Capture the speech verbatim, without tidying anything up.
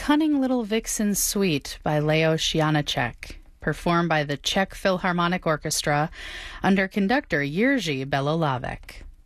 Cunning Little Vixen Suite by Leo Janacek, performed by the Czech Philharmonic Orchestra under conductor Jiří Belohlávek.